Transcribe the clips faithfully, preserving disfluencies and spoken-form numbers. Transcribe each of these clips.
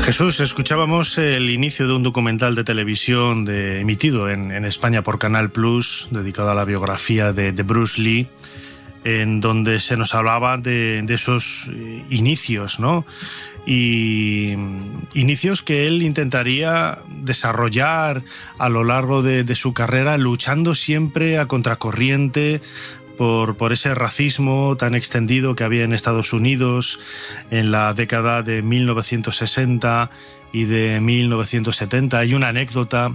Jesús, escuchábamos el inicio de un documental de televisión de, emitido en, en España por Canal Plus, dedicado a la biografía de, de Bruce Lee, en donde se nos hablaba de, de esos inicios, ¿no? Y inicios que él intentaría desarrollar a lo largo de, de su carrera, luchando siempre a contracorriente por, por ese racismo tan extendido que había en Estados Unidos en la década de mil novecientos sesenta y de mil novecientos setenta. Hay una anécdota,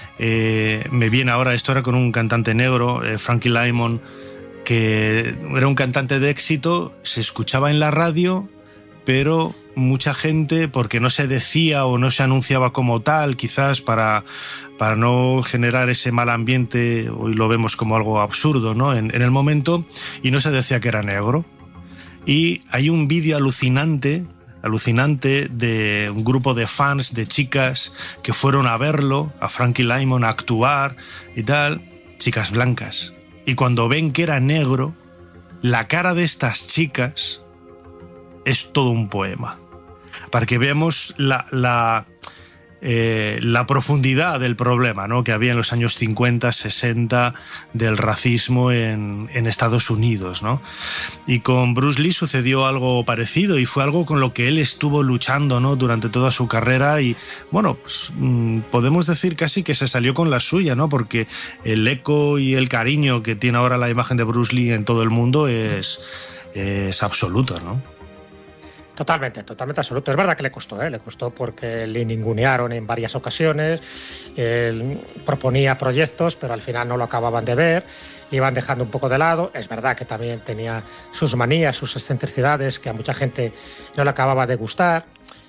eh, me viene ahora, esto era con un cantante negro, eh, Frankie Lymon, que era un cantante de éxito, se escuchaba en la radio, pero mucha gente, porque no se decía o no se anunciaba como tal, quizás para, para no generar ese mal ambiente, hoy lo vemos como algo absurdo, ¿no? En, en el momento, y no se decía que era negro. Y hay un vídeo alucinante, alucinante de un grupo de fans, de chicas, que fueron a verlo, a Frankie Lymon, a actuar y tal, chicas blancas. Y cuando ven que era negro, la cara de estas chicas es todo un poema. Para que veamos la, la, eh, la profundidad del problema, ¿no?, que había en los años cincuenta, sesenta del racismo en, en Estados Unidos, ¿no? Y con Bruce Lee sucedió algo parecido y fue algo con lo que él estuvo luchando, ¿no?, durante toda su carrera y, bueno, pues, mmm, podemos decir casi que se salió con la suya, ¿no?, porque el eco y el cariño que tiene ahora la imagen de Bruce Lee en todo el mundo es, es absoluto, ¿no? Totalmente, totalmente absoluto. Es verdad que le costó, ¿eh? Le costó porque le ningunearon en varias ocasiones, él proponía proyectos, pero al final no lo acababan de ver, le iban dejando un poco de lado. Es verdad que también tenía sus manías, sus excentricidades, que a mucha gente no le acababa de gustar.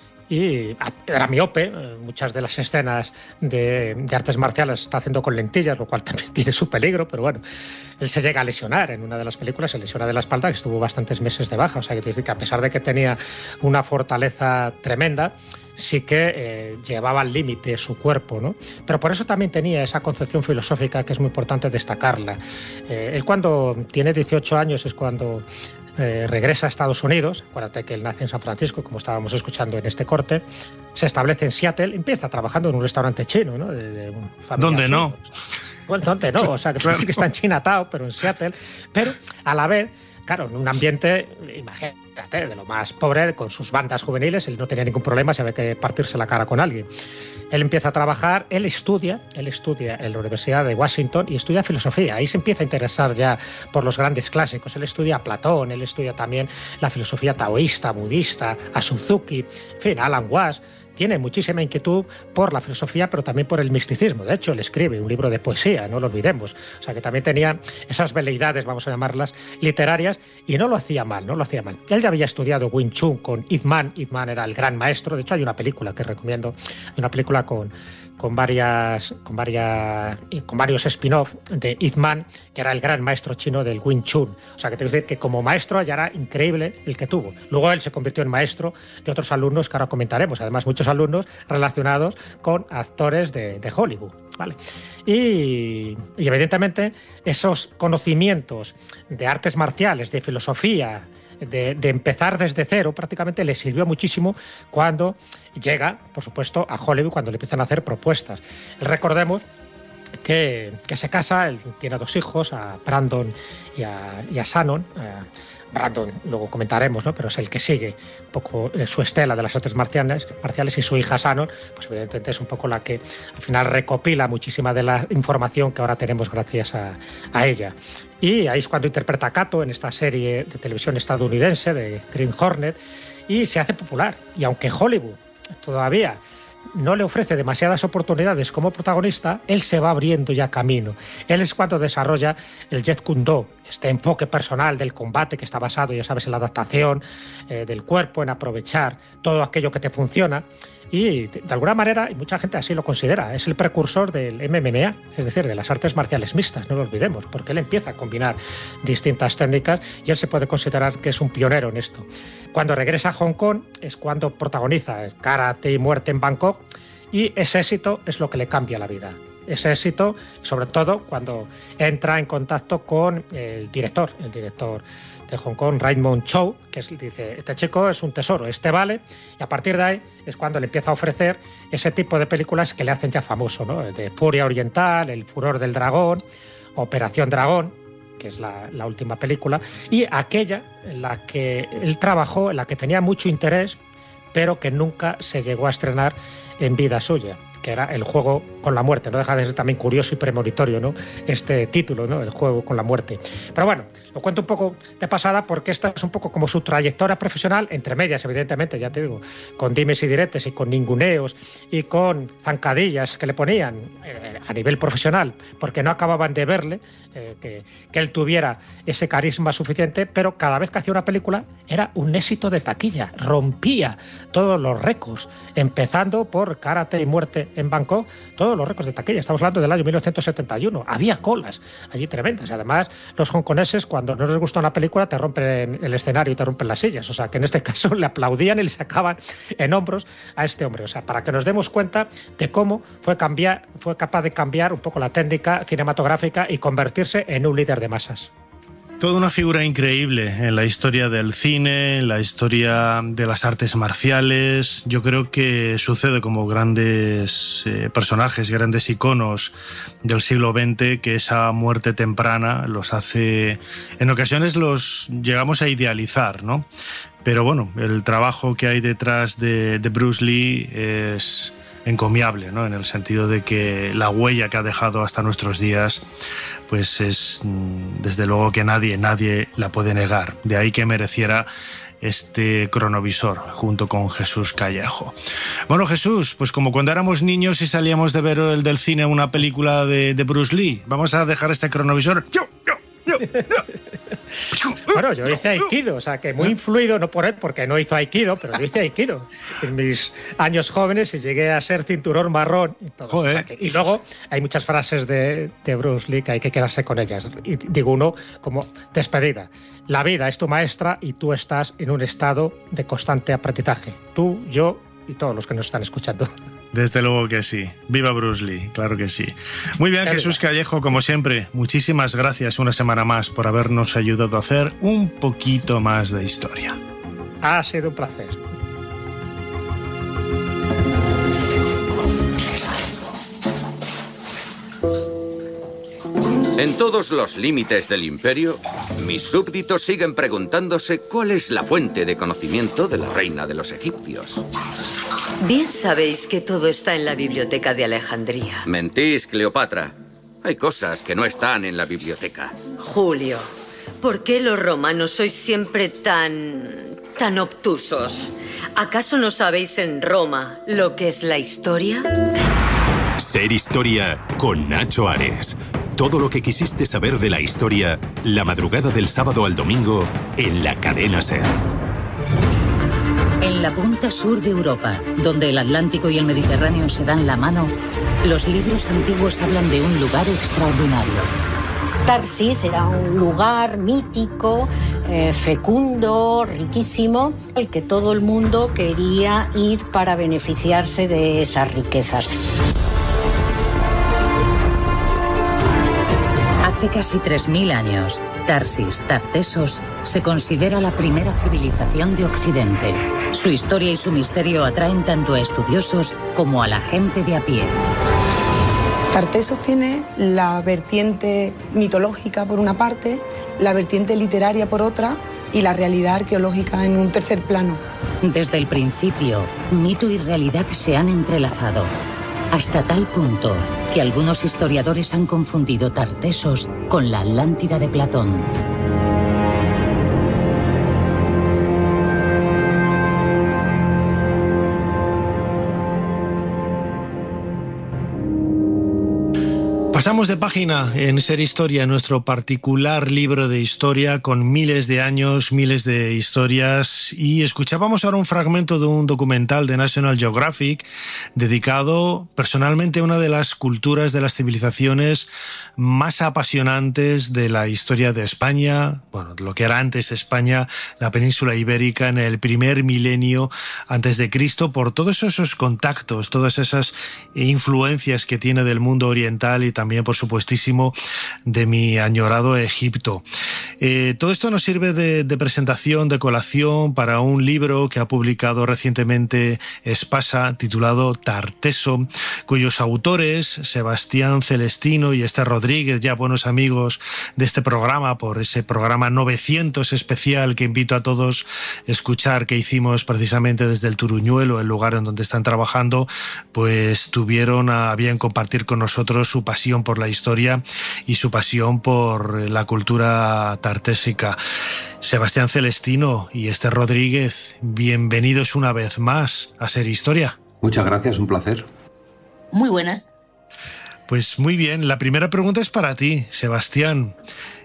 Y era miope, muchas de las escenas de, de artes marciales está haciendo con lentillas, lo cual también tiene su peligro, pero bueno, él se llega a lesionar en una de las películas, se lesiona de la espalda, que estuvo bastantes meses de baja, o sea, que decir que a pesar de que tenía una fortaleza tremenda, sí que eh, llevaba al límite su cuerpo, ¿no? Pero por eso también tenía esa concepción filosófica que es muy importante destacarla. Eh, él cuando tiene dieciocho años es cuando Eh, regresa a Estados Unidos. Acuérdate que él nace en San Francisco, como estábamos escuchando en este corte, se establece en Seattle, empieza trabajando en un restaurante chino, ¿no? De, de un ¿Dónde no? Bueno, ¿dónde no? O sea, que claro, que está en Chinatown, pero en Seattle, pero a la vez, claro, en un ambiente, imagínate, de lo más pobre, con sus bandas juveniles, él no tenía ningún problema si había que partirse la cara con alguien. Él empieza a trabajar, él estudia, él estudia en la Universidad de Washington y estudia filosofía. Ahí se empieza a interesar ya por los grandes clásicos. Él estudia a Platón, él estudia también la filosofía taoísta, budista, a Suzuki, en fin, a Alan Watts. Tiene muchísima inquietud por la filosofía, pero también por el misticismo. De hecho, él escribe un libro de poesía, no lo olvidemos. O sea, que también tenía esas veleidades, vamos a llamarlas, literarias, y no lo hacía mal, no lo hacía mal. Él ya había estudiado Wing Chun con Ip Man. Ip Man era el gran maestro. De hecho, hay una película que recomiendo, una película con, con, varias, con, varias, con varios spin-off de Ip Man, que era el gran maestro chino del Wing Chun. O sea, que tengo que decir que como maestro ya era increíble el que tuvo. Luego él se convirtió en maestro de otros alumnos que ahora comentaremos. Además, muchos alumnos relacionados con actores de, de Hollywood, ¿vale? Y, y evidentemente esos conocimientos de artes marciales, de filosofía, de, de empezar desde cero, prácticamente le sirvió muchísimo cuando llega, por supuesto, a Hollywood, cuando le empiezan a hacer propuestas. Recordemos que, que se casa, él tiene dos hijos, a Brandon y a, y a Shannon. A Brandon, luego comentaremos, ¿no?, pero es el que sigue un poco su estela de las artes marciales, marciales y su hija Shannon, pues evidentemente es un poco la que al final recopila muchísima de la información que ahora tenemos gracias a, a ella. Y ahí es cuando interpreta a Kato en esta serie de televisión estadounidense de Green Hornet y se hace popular. Y aunque Hollywood todavía no le ofrece demasiadas oportunidades como protagonista, él se va abriendo ya camino. Él es cuando desarrolla el Jeet Kune Do, este enfoque personal del combate que está basado, ya sabes, en la adaptación eh, del cuerpo, en aprovechar todo aquello que te funciona. Y de, de alguna manera, y mucha gente así lo considera, es el precursor del M M A, es decir, de las artes marciales mixtas, no lo olvidemos, porque él empieza a combinar distintas técnicas y él se puede considerar que es un pionero en esto. Cuando regresa a Hong Kong es cuando protagoniza el Karate y Muerte en Bangkok, y ese éxito es lo que le cambia la vida. Ese éxito, sobre todo cuando entra en contacto con el director, el director de Hong Kong, Raymond Chow, que es, dice, este chico es un tesoro, este vale, y a partir de ahí es cuando le empieza a ofrecer ese tipo de películas que le hacen ya famoso, ¿no? De Furia Oriental, El Furor del Dragón, Operación Dragón, que es la, la última película, y aquella en la que él trabajó, en la que tenía mucho interés, pero que nunca se llegó a estrenar en vida suya, que era El Juego con la Muerte. No deja de ser también curioso y premonitorio, ¿no?, este título, ¿no?, El Juego con la Muerte. Pero bueno, lo cuento un poco de pasada porque esta es un poco como su trayectoria profesional, entre medias, evidentemente, ya te digo, con dimes y diretes y con ninguneos y con zancadillas que le ponían eh, a nivel profesional, porque no acababan de verle, eh, que, que él tuviera ese carisma suficiente, pero cada vez que hacía una película era un éxito de taquilla, rompía todos los récords, empezando por Karate y Muerte en Bangkok, todos los récords de taquilla. Estamos hablando del año mil novecientos setenta y uno. Había colas allí tremendas. Además, los hongkoneses, cuando no les gusta una película, te rompen el escenario y te rompen las sillas. O sea, que en este caso le aplaudían y le sacaban en hombros a este hombre. O sea, para que nos demos cuenta de cómo fue, cambiar, fue capaz de cambiar un poco la técnica cinematográfica y convertirse en un líder de masas. Toda una figura increíble en la historia del cine, en la historia de las artes marciales. Yo creo que sucede como grandes eh, personajes, grandes iconos del siglo veinte, que esa muerte temprana los hace... En ocasiones los llegamos a idealizar, ¿no? Pero bueno, el trabajo que hay detrás de, de Bruce Lee es encomiable, ¿no? En el sentido de que la huella que ha dejado hasta nuestros días, pues es desde luego que nadie, nadie la puede negar. De ahí que mereciera este cronovisor junto con Jesús Callejo. Bueno, Jesús, pues como cuando éramos niños y salíamos de ver el del cine una película de, de Bruce Lee, vamos a dejar este cronovisor. ¡Yo, yo, yo, yo! Bueno, yo hice Aikido, o sea, que muy influido, no por él, porque no hizo Aikido, pero yo hice Aikido en mis años jóvenes y llegué a ser cinturón marrón y todo. O sea, que, y luego hay muchas frases de, de Bruce Lee que hay que quedarse con ellas. Y digo uno como despedida. La vida es tu maestra y tú estás en un estado de constante aprendizaje. Tú, yo y todos los que nos están escuchando. Desde luego que sí. Viva Bruce Lee, claro que sí. Muy bien, Jesús Callejo, como siempre, muchísimas gracias una semana más por habernos ayudado a hacer un poquito más de historia. Ha sido un placer. En todos los límites del imperio, mis súbditos siguen preguntándose cuál es la fuente de conocimiento de la reina de los egipcios. Bien sabéis que todo está en la biblioteca de Alejandría. Mentís, Cleopatra. Hay cosas que no están en la biblioteca. Julio, ¿por qué los romanos sois siempre tan... tan obtusos? ¿Acaso no sabéis en Roma lo que es la historia? Ser Historia con Nacho Ares. Todo lo que quisiste saber de la historia, la madrugada del sábado al domingo, en la cadena SER. En la punta sur de Europa, donde el Atlántico y el Mediterráneo se dan la mano, los libros antiguos hablan de un lugar extraordinario. Tarsis era un lugar mítico, eh, fecundo, riquísimo, al que todo el mundo quería ir para beneficiarse de esas riquezas. Hace casi tres mil años, Tarsis, Tartesos, se considera la primera civilización de Occidente. Su historia y su misterio atraen tanto a estudiosos como a la gente de a pie. Tartesos tiene la vertiente mitológica por una parte, la vertiente literaria por otra y la realidad arqueológica en un tercer plano. Desde el principio, mito y realidad se han entrelazado, hasta tal punto que algunos historiadores han confundido Tartesos con la Atlántida de Platón. Pasamos de página en Ser Historia, nuestro particular libro de historia con miles de años, miles de historias, y escuchábamos ahora un fragmento de un documental de National Geographic dedicado personalmente a una de las culturas, de las civilizaciones más apasionantes de la historia de España, bueno, lo que era antes España, la península ibérica en el primer milenio antes de Cristo, por todos esos contactos, todas esas influencias que tiene del mundo oriental y también también, por supuestísimo, de mi añorado Egipto. Eh, todo esto nos sirve de, de presentación, de colación para un libro que ha publicado recientemente Espasa, titulado Tarteso, cuyos autores, Sebastián Celestino y Esther Rodríguez, ya buenos amigos de este programa, por ese programa novecientos especial que invito a todos a escuchar, que hicimos precisamente desde el Turuñuelo, el lugar en donde están trabajando, pues tuvieron a bien compartir con nosotros su pasión por la historia y su pasión por la cultura tartésica. Sebastián Celestino y Esther Rodríguez, bienvenidos una vez más a Ser Historia. Muchas gracias, un placer. Muy buenas. Pues muy bien, la primera pregunta es para ti, Sebastián.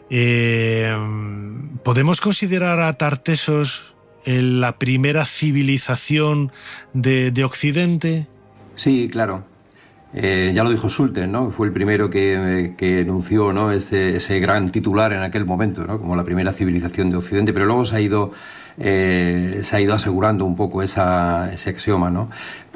Eh, ¿Podemos considerar a Tartesos la primera civilización de, de Occidente? Sí, claro. Eh, ya lo dijo Sulten, ¿no? Fue el primero que, que enunció, ¿no? ese, ese gran titular en aquel momento, ¿no? Como la primera civilización de Occidente, pero luego se ha ido, eh, se ha ido asegurando un poco esa, ese axioma, ¿no?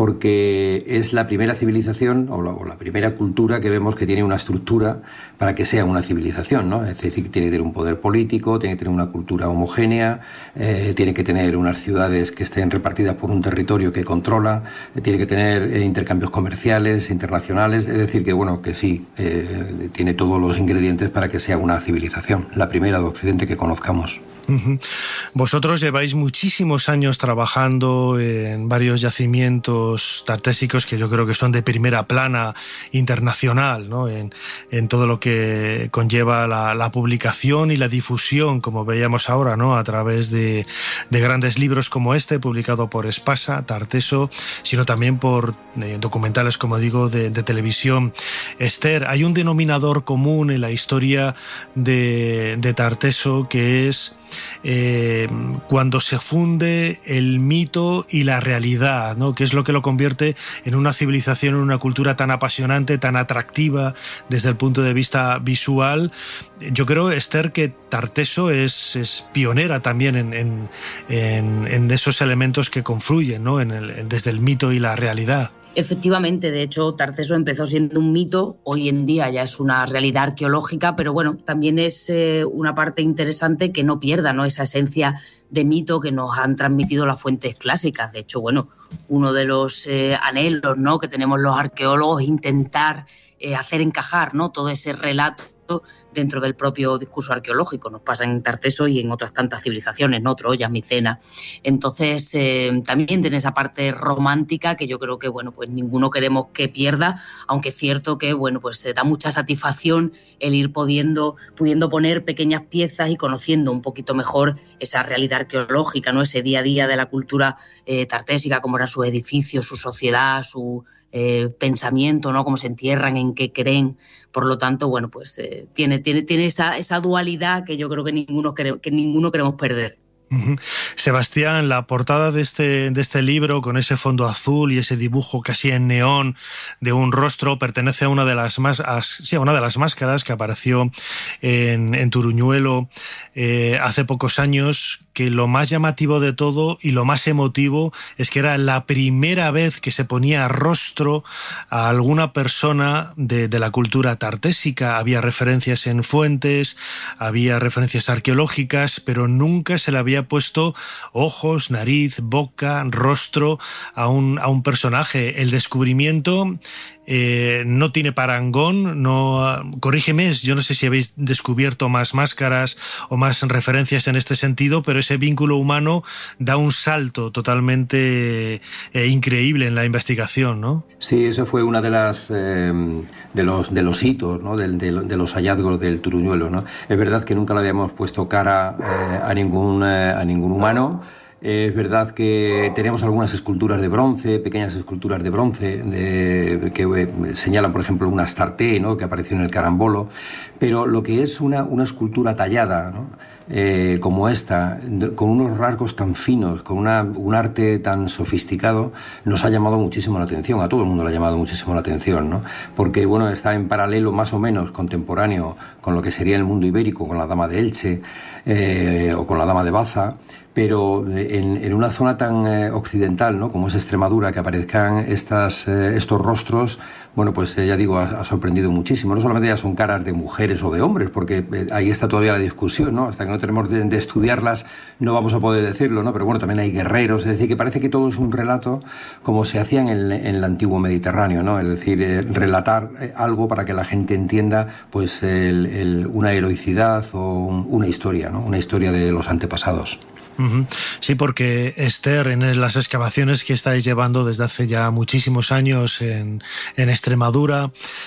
Porque es la primera civilización o la, o la primera cultura que vemos que tiene una estructura para que sea una civilización, ¿no? Es decir, tiene que tener un poder político, tiene que tener una cultura homogénea, eh, tiene que tener unas ciudades que estén repartidas por un territorio que controla, eh, tiene que tener eh, intercambios comerciales, internacionales, es decir, que bueno, que sí, eh, tiene todos los ingredientes para que sea una civilización, la primera de Occidente que conozcamos. Uh-huh. Vosotros lleváis muchísimos años trabajando en varios yacimientos tartésicos que yo creo que son de primera plana internacional, ¿no? En, en todo lo que conlleva la, la publicación y la difusión, como veíamos ahora, ¿no? A través de, de grandes libros como este, publicado por Espasa, Tarteso, sino también por eh, documentales, como digo, de, de televisión. Esther, hay un denominador común en la historia de, de Tarteso, que es Eh, cuando se funde el mito y la realidad, ¿no? Que es lo que lo convierte en una civilización, en una cultura tan apasionante, tan atractiva desde el punto de vista visual. Yo creo, Esther, que Tarteso es, es pionera también en, en, en, en esos elementos que confluyen, ¿no? En el, desde el mito y la realidad. Efectivamente, de hecho, Tarteso empezó siendo un mito, hoy en día ya es una realidad arqueológica, pero bueno, también es eh, una parte interesante que no pierda, ¿no? Esa esencia de mito que nos han transmitido las fuentes clásicas. De hecho, bueno, uno de los eh, anhelos, ¿no? que tenemos los arqueólogos es intentar eh, hacer encajar, ¿no? todo ese relato dentro del propio discurso arqueológico. Nos pasa en Tarteso y en otras tantas civilizaciones, ¿no? Troya, Micena. Entonces, eh, también tiene esa parte romántica que yo creo que, bueno, pues ninguno queremos que pierda, aunque es cierto que, bueno, pues se da mucha satisfacción el ir pudiendo, pudiendo poner pequeñas piezas y conociendo un poquito mejor esa realidad arqueológica, ¿no? Ese día a día de la cultura eh, tartésica, cómo eran sus edificios, su sociedad, su Eh, pensamiento, ¿no? Cómo se entierran, en qué creen. Por lo tanto, bueno, pues eh, tiene, tiene, tiene esa, esa dualidad que yo creo que ninguno, que ninguno queremos perder. Sebastián, la portada de este, de este libro, con ese fondo azul y ese dibujo casi en neón de un rostro, pertenece a una de las, más, a, sí, a una de las máscaras que apareció en, en Turuñuelo eh, hace pocos años, que lo más llamativo de todo y lo más emotivo es que era la primera vez que se ponía rostro a alguna persona de, de la cultura tartésica. Había referencias en fuentes, había referencias arqueológicas, pero nunca se le había puesto ojos, nariz, boca, rostro a un, a un personaje. El descubrimiento eh, no tiene parangón, no, corrígeme, yo no sé si habéis descubierto más máscaras o más referencias en este sentido, pero ese vínculo humano da un salto totalmente eh, increíble en la investigación, ¿no? Sí, eso fue una de las eh, de los de los hitos, ¿no? de, de, de los hallazgos del Turuñuelo, ¿no? Es verdad que nunca le habíamos puesto cara eh, a ningún eh, a ningún humano. Es verdad que tenemos algunas esculturas de bronce, pequeñas esculturas de bronce, de, que eh, señalan, por ejemplo, una Astarte, ¿no? que apareció en el Carambolo, pero lo que es una, una escultura tallada, ¿no? eh, como esta, con unos rasgos tan finos, con una, un arte tan sofisticado, nos ha llamado muchísimo la atención, a todo el mundo le ha llamado muchísimo la atención, ¿no? Porque bueno, está en paralelo más o menos contemporáneo con lo que sería el mundo ibérico, con la Dama de Elche eh, o con la Dama de Baza, pero en, en una zona tan eh, occidental, ¿no?, como es Extremadura, que aparezcan estas, eh, estos rostros, bueno, pues eh, ya digo, ha, ha sorprendido muchísimo. No solamente ya son caras de mujeres o de hombres, porque eh, ahí está todavía la discusión, ¿no? Hasta que no tenemos de, de estudiarlas no vamos a poder decirlo, ¿no? Pero bueno, también hay guerreros, es decir, que parece que todo es un relato como se hacía en el, en el antiguo Mediterráneo, ¿no? Es decir, eh, relatar eh, algo para que la gente entienda, pues, el, el, una heroicidad o un, una historia, ¿no? Una historia de los antepasados. Sí, porque Esther, en las excavaciones que estáis llevando desde hace ya muchísimos años en, en Extremadura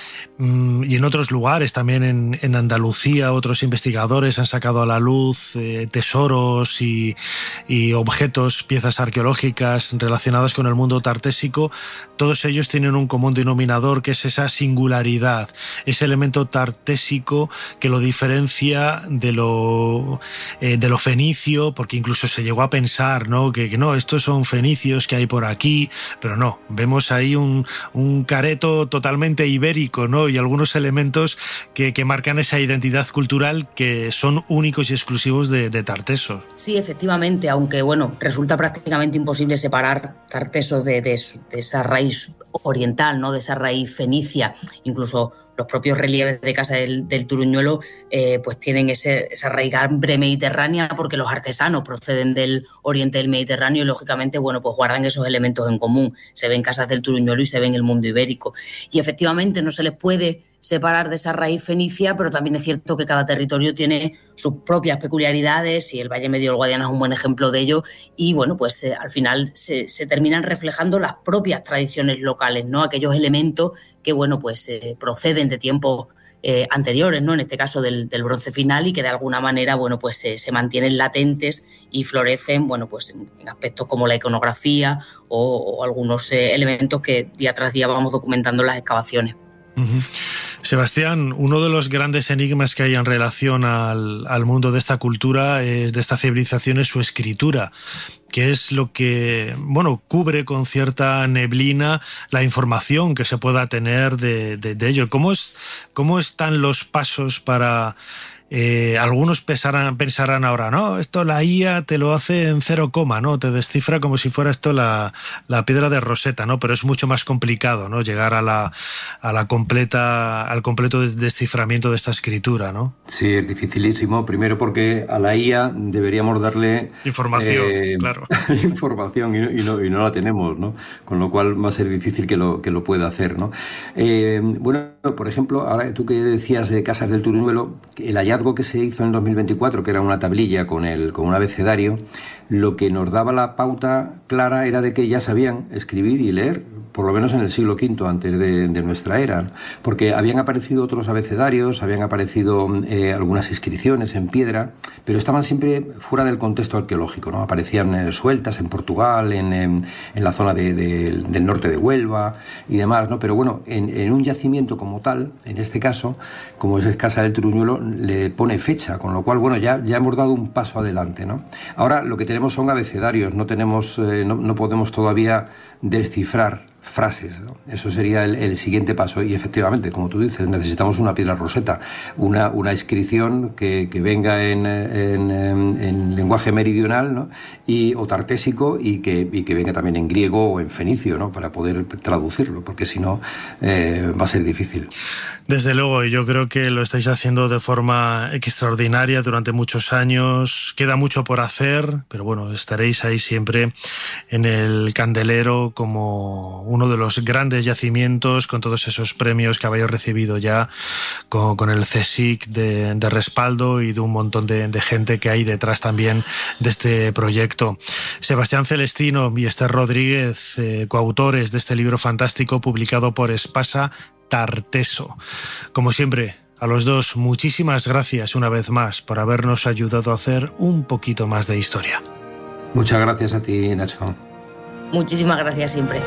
mmm, y en otros lugares, también en, en Andalucía, otros investigadores han sacado a la luz eh, tesoros y, y objetos, piezas arqueológicas relacionadas con el mundo tartésico. Todos ellos tienen un común denominador, que es esa singularidad, ese elemento tartésico que lo diferencia de lo, eh, de lo fenicio, porque incluso se llegó a pensar, ¿no?, que, que no, estos son fenicios que hay por aquí, pero no, vemos ahí un, un careto totalmente ibérico, ¿no?, y algunos elementos que, que marcan esa identidad cultural que son únicos y exclusivos de, de Tartesos. Sí, efectivamente, aunque bueno, resulta prácticamente imposible separar Tartesos de, de, de esa raíz oriental, ¿no?, de esa raíz fenicia. Incluso los propios relieves de Casa del, del Turuñuelo eh, pues tienen ese, esa raigambre mediterránea, porque los artesanos proceden del oriente del Mediterráneo y lógicamente bueno, pues guardan esos elementos en común. Se ven Casas del Turuñuelo y se ve en el mundo ibérico. Y efectivamente no se les puede separar de esa raíz fenicia, pero también es cierto que cada territorio tiene sus propias peculiaridades y el Valle Medio del Guadiana es un buen ejemplo de ello, y bueno, pues eh, al final se, se terminan reflejando las propias tradiciones locales, ¿no?, aquellos elementos que bueno, pues eh, proceden de tiempos eh, anteriores, ¿no?, en este caso del, del bronce final, y que de alguna manera bueno, pues eh, se mantienen latentes y florecen bueno, pues en, en aspectos como la iconografía o, o algunos eh, elementos que día tras día vamos documentando en las excavaciones. Uh-huh. Sebastián, uno de los grandes enigmas que hay en relación al, al mundo de esta cultura, es, de esta civilización, es su escritura, que es lo que, bueno, cubre con cierta neblina la información que se pueda tener de, de, de ello. ¿Cómo es, cómo están los pasos para... Eh, algunos pensarán, pensarán ahora, no, esto la I A te lo hace en cero coma, ¿no? Te descifra como si fuera esto la, la piedra de Rosetta, ¿no? Pero es mucho más complicado, ¿no?, llegar a la, a la completa, al completo desciframiento de esta escritura, ¿no? Sí, es dificilísimo. Primero porque a la I A deberíamos darle información, eh, claro. información y no, y, no, y no la tenemos, ¿no? Con lo cual va a ser difícil que lo, que lo pueda hacer, ¿no? Eh, bueno, por ejemplo, ahora tú que decías de Casas del Turuñuelo, el hallazgo que se hizo en dos mil veinticuatro, que era una tablilla con, el, con un abecedario, lo que nos daba la pauta clara era de que ya sabían escribir y leer, por lo menos en el siglo quinto antes de, de nuestra era, porque habían aparecido otros abecedarios, habían aparecido eh, algunas inscripciones en piedra, pero estaban siempre fuera del contexto arqueológico, ¿no? Aparecían eh, sueltas en Portugal, en, en, en la zona de, de, del norte de Huelva y demás, ¿no? Pero bueno, en, en un yacimiento como tal, en este caso, como es Casa del Turuñuelo, le pone fecha, con lo cual, bueno, ya, ya hemos dado un paso adelante, ¿no? Ahora lo que tenemos son abecedarios, no tenemos, eh, no, no podemos todavía descifrar frases, ¿no? Eso sería el, el siguiente paso, y efectivamente, como tú dices, necesitamos una piedra Rosetta, una, una inscripción que, que venga en, en, en, en lenguaje meridional, ¿no?, y, o tartésico, y que, y que venga también en griego o en fenicio, ¿no?, para poder traducirlo, porque si no eh, va a ser difícil. Desde luego, yo creo que lo estáis haciendo de forma extraordinaria durante muchos años. Queda mucho por hacer, pero bueno, estaréis ahí siempre en el candelero como uno de los grandes yacimientos, con todos esos premios que habéis recibido ya, con, con el CSIC de, de respaldo y de un montón de, de gente que hay detrás también de este proyecto. Sebastián Celestino y Esther Rodríguez, eh, coautores de este libro fantástico publicado por Espasa, Tarteso. Como siempre, a los dos, muchísimas gracias una vez más por habernos ayudado a hacer un poquito más de historia. Muchas gracias a ti, Nacho. Muchísimas gracias siempre.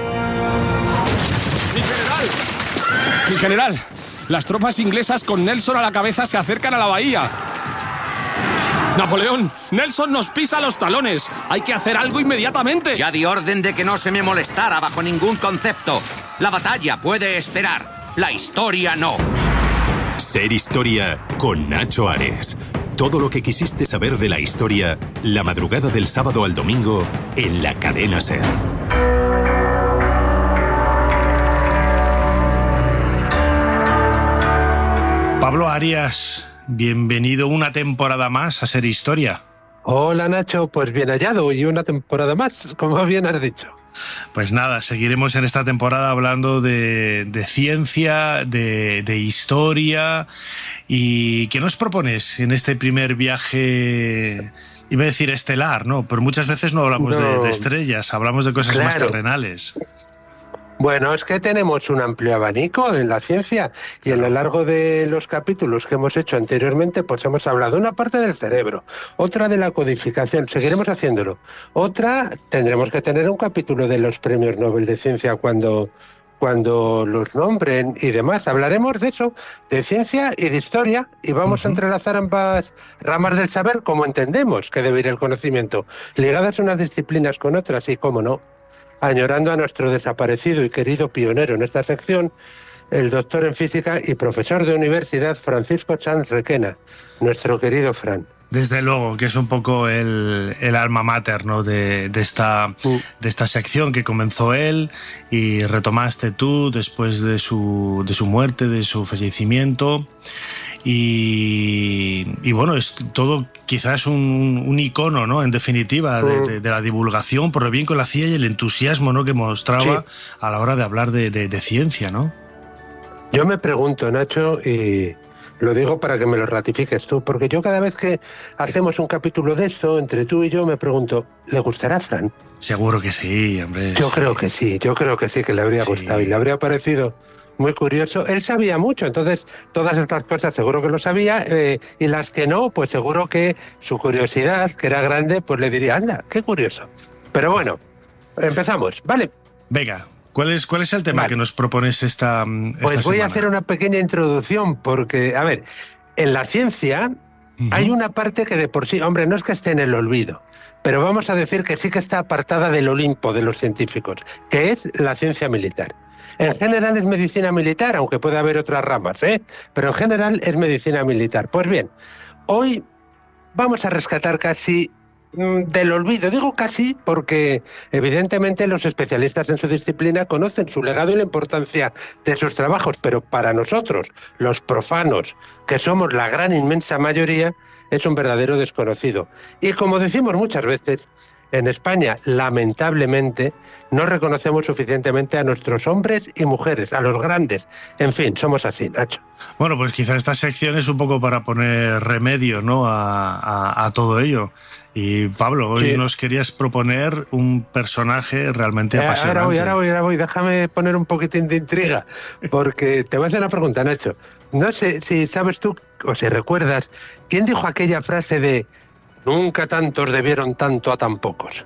¡Mi general! ¡Mi general! Las tropas inglesas con Nelson a la cabeza se acercan a la bahía. ¡Napoleón! ¡Nelson nos pisa los talones! ¡Hay que hacer algo inmediatamente! Ya di orden de que no se me molestara bajo ningún concepto. La batalla puede esperar. La historia no. Ser Historia con Nacho Ares. Todo lo que quisiste saber de la historia, la madrugada del sábado al domingo, en la cadena SER. Pablo Arias, bienvenido una temporada más a Ser Historia. Hola Nacho, pues bien hallado y una temporada más, como bien has dicho. Pues nada, seguiremos en esta temporada hablando de, de ciencia, de, de historia. ¿Y qué nos propones en este primer viaje? Iba a decir estelar, ¿no? Pero muchas veces no hablamos no. De, de estrellas, hablamos de cosas claro. más terrenales. Bueno, es que tenemos un amplio abanico en la ciencia y a lo largo de los capítulos que hemos hecho anteriormente, pues hemos hablado una parte del cerebro, otra de la codificación, seguiremos haciéndolo. Otra, tendremos que tener un capítulo de los premios Nobel de Ciencia cuando, cuando los nombren y demás. Hablaremos de eso, de ciencia y de historia, y vamos uh-huh. a entrelazar ambas ramas del saber como entendemos que debe ir el conocimiento, ligadas unas disciplinas con otras y, cómo no, añorando a nuestro desaparecido y querido pionero en esta sección, el doctor en física y profesor de universidad Francisco Sanz Requena, nuestro querido Fran. Desde luego, que es un poco el, el alma mater, ¿no? de, de, esta, de esta sección que comenzó él y retomaste tú después de su, de su muerte, de su fallecimiento. Y, y bueno, es todo quizás un, un icono, ¿no? En definitiva, de, de, de la divulgación, por lo bien que lo hacía y el entusiasmo, ¿no? que mostraba sí. a la hora de hablar de, de, de ciencia, ¿no? Yo me pregunto, Nacho, y lo digo para que me lo ratifiques tú, porque yo cada vez que hacemos un capítulo de esto, entre tú y yo, me pregunto, ¿le gustará a Fran? Seguro que sí, hombre. Yo sí. creo que sí, yo creo que sí, que le habría sí. gustado y le habría parecido muy curioso. Él sabía mucho, entonces todas estas cosas seguro que lo sabía, eh, y las que no, pues seguro que su curiosidad, que era grande, pues le diría, anda, qué curioso. Pero bueno, empezamos, ¿vale? Venga, ¿cuál es, cuál es el tema vale. que nos propones esta, esta Pues voy semana? a hacer una pequeña introducción, porque, a ver, en la ciencia uh-huh. hay una parte que de por sí, hombre, no es que esté en el olvido, pero vamos a decir que sí que está apartada del Olimpo de los científicos, que es la ciencia militar. En general es medicina militar, aunque puede haber otras ramas, ¿eh? Pero en general es medicina militar. Pues bien, hoy vamos a rescatar casi mmm, del olvido. Digo casi porque evidentemente los especialistas en su disciplina conocen su legado y la importancia de sus trabajos, pero para nosotros, los profanos, que somos la gran inmensa mayoría, es un verdadero desconocido. Y como decimos muchas veces, en España, lamentablemente, no reconocemos suficientemente a nuestros hombres y mujeres, a los grandes. En fin, somos así, Nacho. Bueno, pues quizá esta sección es un poco para poner remedio, ¿no? a, a, a todo ello. Y Pablo, hoy sí. nos querías proponer un personaje realmente eh, apasionante. Ahora voy, ahora voy, ahora voy. Déjame poner un poquitín de intriga, porque te voy a hacer una pregunta, Nacho. No sé si sabes tú, o si recuerdas, ¿quién dijo aquella frase de nunca tantos debieron tanto a tan pocos?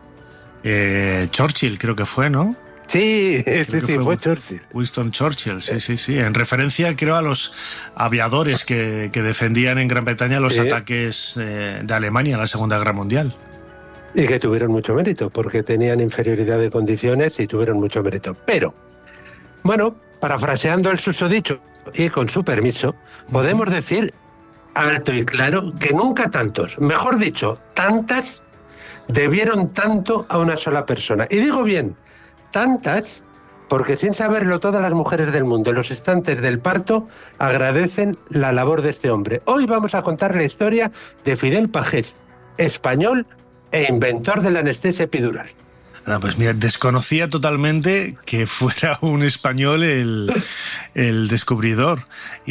Eh, Churchill creo que fue, ¿no? Sí, creo sí, sí, fue, fue Churchill. Winston Churchill, sí, sí, sí. En referencia, creo, a los aviadores que, que defendían en Gran Bretaña los sí. ataques eh, de Alemania en la Segunda Guerra Mundial. Y que tuvieron mucho mérito, porque tenían inferioridad de condiciones y tuvieron mucho mérito. Pero, bueno, parafraseando el susodicho y con su permiso, podemos uh-huh. decir alto y claro que nunca tantos, mejor dicho, tantas, debieron tanto a una sola persona. Y digo bien, tantas, porque sin saberlo todas las mujeres del mundo en los instantes del parto agradecen la labor de este hombre. Hoy vamos a contar la historia de Fidel Pagés, español e inventor de la anestesia epidural. Ah, pues mira, desconocía totalmente que fuera un español el, el descubridor.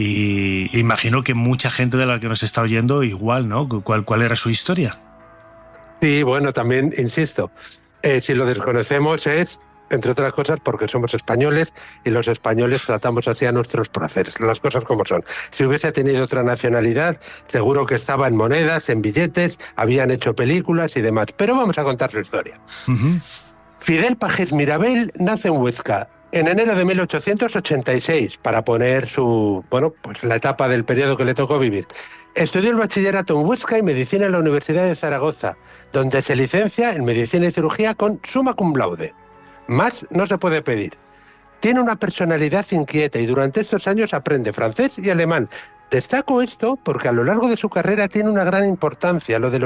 Y imagino que mucha gente de la que nos está oyendo igual, ¿no? ¿Cuál, cuál era su historia? Sí, bueno, también, insisto, eh, si lo desconocemos es, entre otras cosas, porque somos españoles y los españoles tratamos así a nuestros placeres, las cosas como son. Si hubiese tenido otra nacionalidad, seguro que estaba en monedas, en billetes, habían hecho películas y demás. Pero vamos a contar su historia. Uh-huh. Fidel Pagés Mirabel nace en Huesca en enero de mil ochocientos ochenta y seis, para poner su, bueno, pues la etapa del periodo que le tocó vivir. Estudió el bachillerato en Huesca y medicina en la Universidad de Zaragoza, donde se licencia en medicina y cirugía con summa cum laude. Más no se puede pedir. Tiene una personalidad inquieta y durante estos años aprende francés y alemán, Destaco esto porque a lo largo de su carrera tiene una gran importancia lo de los